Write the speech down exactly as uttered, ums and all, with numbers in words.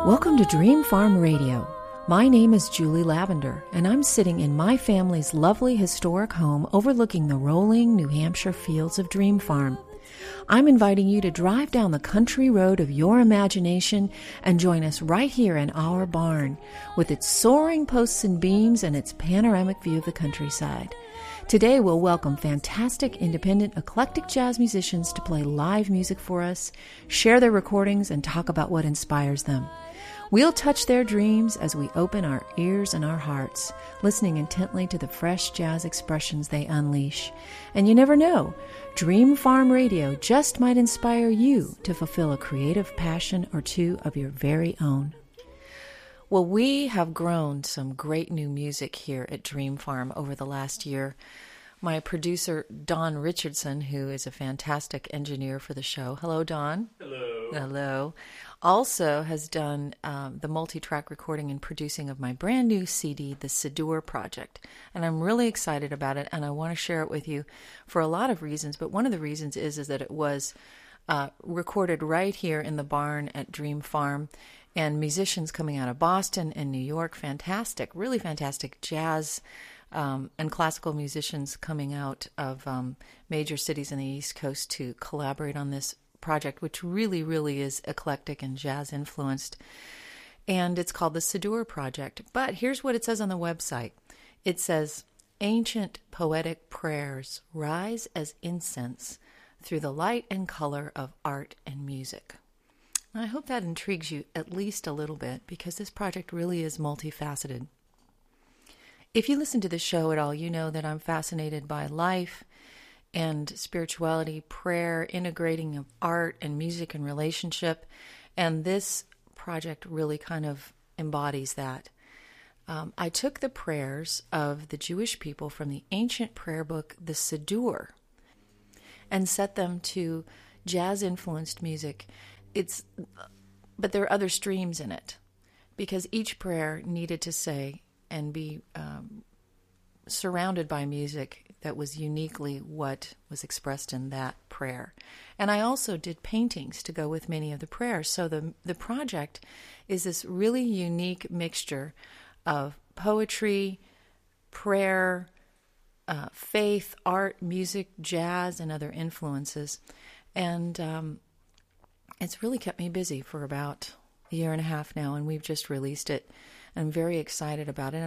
Welcome to Dream Farm Radio. My name is Julie Lavender, and I'm sitting in my family's lovely historic home overlooking the rolling New Hampshire fields of Dream Farm. I'm inviting you to drive down the country road of your imagination and join us right here in our barn, with its soaring posts and beams and its panoramic view of the countryside. Today we'll welcome fantastic, independent, eclectic jazz musicians to play live music for us, share their recordings, and talk about what inspires them. We'll touch their dreams as we open our ears and our hearts, listening intently to the fresh jazz expressions they unleash. And you never know, Dream Farm Radio just might inspire you to fulfill a creative passion or two of your very own. Well, we have grown some great new music here at Dream Farm over the last year. My producer, Don Richardson, who is a fantastic engineer for the show. Hello, Don. Hello. Hello. Also has done um, the multi-track recording and producing of my brand new C D, The Siddur Project. And I'm really excited about it, and I want to share it with you for a lot of reasons. But one of the reasons is, is that it was uh, recorded right here in the barn at Dream Farm, and musicians coming out of Boston and New York, fantastic, really fantastic jazz Um, and classical musicians coming out of um, major cities in the East Coast to collaborate on this project, which really, really is eclectic and jazz influenced. And it's called the Siddur Project. But here's what it says on the website. It says, "Ancient poetic prayers rise as incense through the light and color of art and music." I hope that intrigues you at least a little bit, because this project really is multifaceted. If you listen to the show at all, you know that I'm fascinated by life and spirituality, prayer, integrating of art and music and relationship, and this project really kind of embodies that. Um, I took the prayers of the Jewish people from the ancient prayer book, the Siddur, and set them to jazz-influenced music. It's, but there are other streams in it, because each prayer needed to say and be um, surrounded by music that was uniquely what was expressed in that prayer. And I also did paintings to go with many of the prayers. So the the project is this really unique mixture of poetry, prayer, uh, faith, art, music, jazz, and other influences. And um, it's really kept me busy for about a year and a half now, and we've just released it. I'm very excited about it.